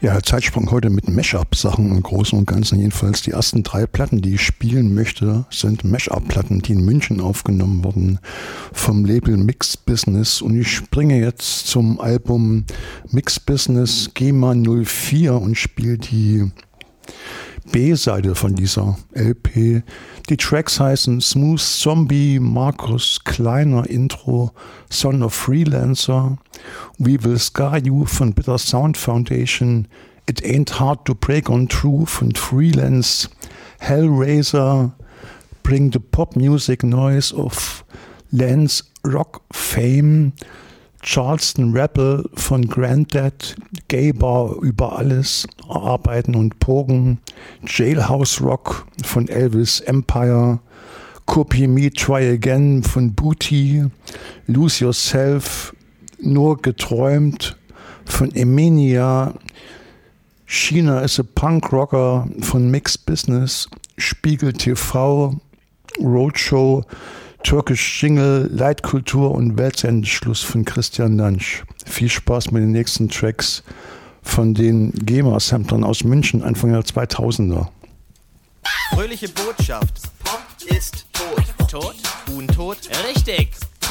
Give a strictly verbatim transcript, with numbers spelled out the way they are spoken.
Ja, Zeitsprung heute mit Mash-up-Sachen im Großen und Ganzen. Jedenfalls die ersten drei Platten, die ich spielen möchte, sind Mash-up-Platten, die in München aufgenommen wurden vom Label Mix Business. Und ich springe jetzt zum Album Mix Business GEMA null vier und spiele die B-Seite von dieser L P. Die Tracks heißen Smooth Zombie, Markus Kleiner Intro, Son of Freelancer, We Will Scar You von Bitter Sound Foundation, It Ain't Hard to Break on True von Freelance, Hellraiser, Bring the Pop Music Noise of Lance Rock Fame, Charleston Rebel von Granddad, Gay Bar über alles, Arbeiten und Pogen, Jailhouse Rock von Elvis Empire, Copy Me Try Again von Booty, Lose Yourself, Nur geträumt von Emenia, China is a Punk Rocker von Mix Business, Spiegel T V, Roadshow, Türkisch Jingle, Leitkultur und Weltendschluss von Christian Lansch. Viel Spaß mit den nächsten Tracks von den GEMA-Samplern aus München Anfang der zweitausender. Fröhliche Botschaft. Pop ist tot. Tot? Untot? Richtig.